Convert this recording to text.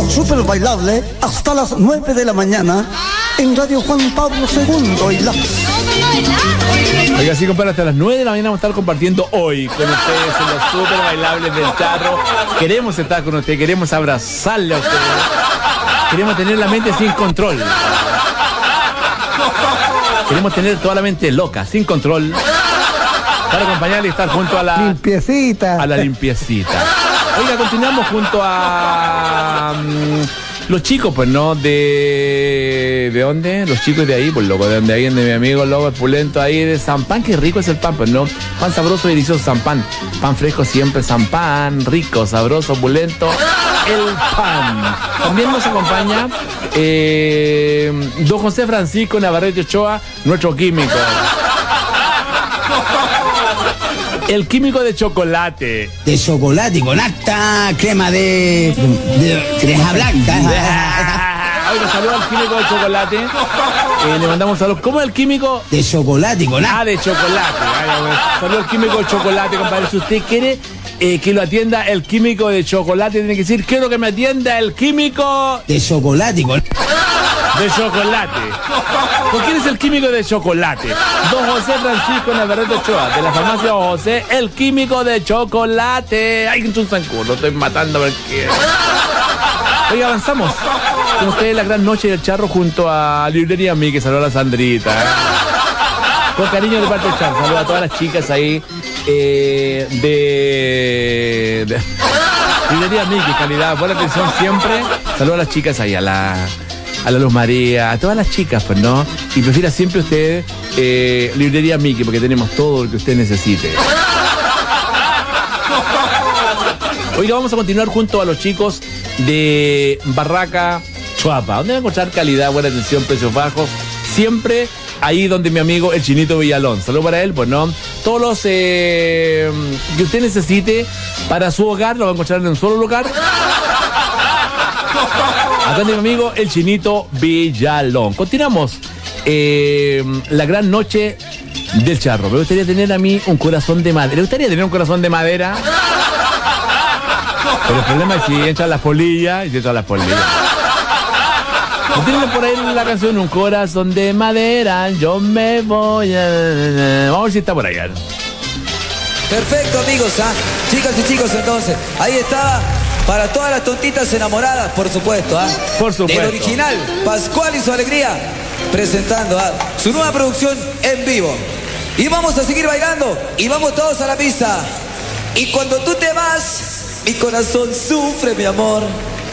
sábado súper bailable hasta las 9 de la mañana en Radio Juan Pablo II y la... Oiga, sí, compadre, hasta las 9 de la mañana vamos a estar compartiendo hoy con ustedes en los súper bailables del Charro. Queremos estar con ustedes, queremos abrazarle a ustedes. Queremos tener la mente sin control. Queremos tener toda la mente loca, sin control, para acompañarle y estar junto a la... Limpiecita. A la limpiecita. Oiga, continuamos junto a... los chicos, pues, ¿no? ¿De dónde? Los chicos de ahí, pues, loco, de donde hay, de mi amigo, loco, el pulento ahí, de San Pan. Qué rico es el pan, pues, ¿no? Pan sabroso y delicioso, San Pan. Pan fresco siempre, San Pan, rico, sabroso, pulento, el pan. También nos acompaña don José Francisco Navarrete Ochoa, nuestro químico. El químico de chocolate. De chocolate con alta crema de crema blanca. Oiga, saludos al químico de chocolate. Le mandamos saludos. ¿Cómo es el químico? De chocolate con alta. Ah, de chocolate. Saludos al químico de chocolate, compadre. Si usted quiere que lo atienda el químico de chocolate, tiene que decir, quiero que me atienda el químico de chocolate con... de chocolate. ¿Por quién es el químico de chocolate? Don José Francisco Navarrete Ochoa, de la farmacia Don José, el químico de chocolate. Ay, un zancudo, lo estoy matando porque... Oiga, avanzamos con ustedes la gran noche del Charro junto a Librería Mickey. Saludos a la Sandrita. Con cariño de parte del Charro. Saludos a todas las chicas ahí de Librería Mickey, calidad, buena atención siempre. Saludos a las chicas ahí, a la Luz María, a todas las chicas, pues, ¿no? Y prefiera siempre usted Librería Mickey, porque tenemos todo lo que usted necesite. Oiga, vamos a continuar junto a los chicos de Barraca Chuapa, donde va a encontrar calidad, buena atención, precios bajos, siempre ahí donde mi amigo el Chinito Villalón. Saludos para él, pues, ¿no? Todos los que usted necesite para su hogar lo va a encontrar en un solo lugar. Acá de mi amigo el Chinito Villalón. Continuamos la gran noche del Charro. Me gustaría tener a mí un corazón de madera. ¿Le gustaría tener un corazón de madera? Pero el problema es si entran las polillas y si entran las polillas. Tienen por ahí la canción Un corazón de madera, yo me voy a... Vamos a ver si está por allá. Perfecto, amigos, ¿ah? Chicas y chicos, entonces. Ahí está. Para todas las tontitas enamoradas, por supuesto, ¿ah? Por supuesto. El original, Pascual y su alegría, presentando su nueva producción en vivo. Y vamos a seguir bailando, y vamos todos a la pista. Y cuando tú te vas, mi corazón sufre, mi amor.